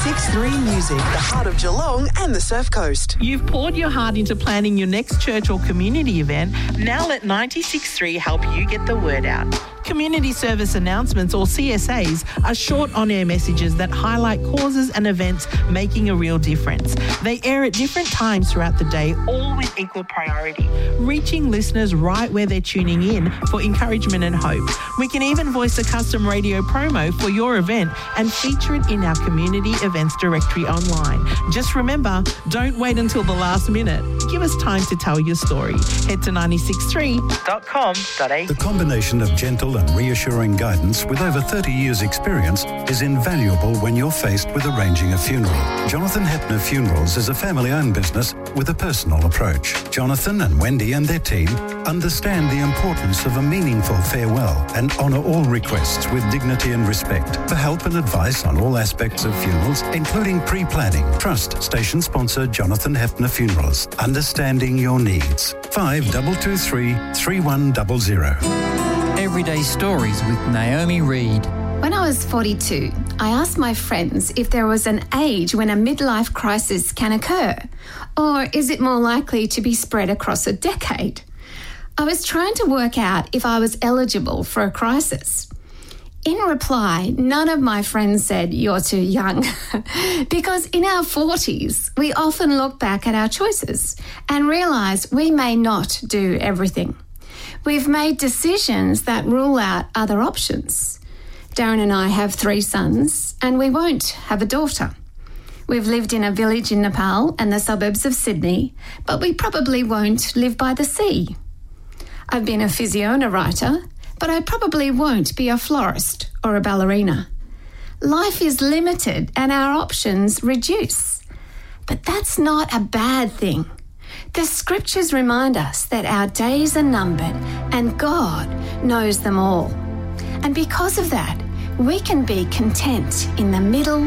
96.3 Music, the heart of Geelong and the Surf Coast. You've poured your heart into planning your next church or community event. Now let 96.3 help you get the word out. Community service announcements, or CSAs, are short on-air messages that highlight causes and events making a real difference. They air at different times throughout the day, all with equal priority, reaching listeners right where they're tuning in for encouragement and hope. We can even voice a custom radio promo for your event and feature it in our community events directory online. Just remember, don't wait until the last minute. Give us time to tell your story. Head to 963.com.au. The combination of gentle and reassuring guidance with over 30 years' experience is invaluable when you're faced with arranging a funeral. Jonathan Hepner Funerals is a family-owned business with a personal approach. Jonathan and Wendy and their team understand the importance of a meaningful farewell and honour all requests with dignity and respect. For help and advice on all aspects of funerals, including pre-planning, trust station sponsor Jonathan Hepner Funerals. Understanding your needs. 5223 3100. Everyday Stories with Naomi Reid. When I was 42, I asked my friends if there was an age when a midlife crisis can occur, or is it more likely to be spread across a decade? I was trying to work out if I was eligible for a crisis. In reply, none of my friends said, "You're too young," because in our 40s, we often look back at our choices and realise we may not do everything. We've made decisions that rule out other options. Darren and I have 3 sons, and we won't have a daughter. We've lived in a village in Nepal and the suburbs of Sydney, but we probably won't live by the sea. I've been a physio and a writer, but I probably won't be a florist or a ballerina. Life is limited and our options reduce. But that's not a bad thing. The scriptures remind us that our days are numbered and God knows them all. And because of that, we can be content in the middle